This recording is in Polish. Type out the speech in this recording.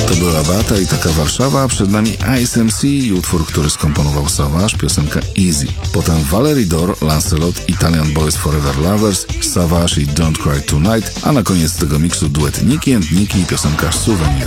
To była Bata i taka Warszawa, przed nami Ice MC i utwór, który skomponował Savage, piosenka Easy. Potem Valerie Dore, Lancelot, Italian Boys Forever Lovers, Savage i Don't Cry Tonight, a na koniec tego miksu duet Nicky and Nicky i piosenka Souvenir.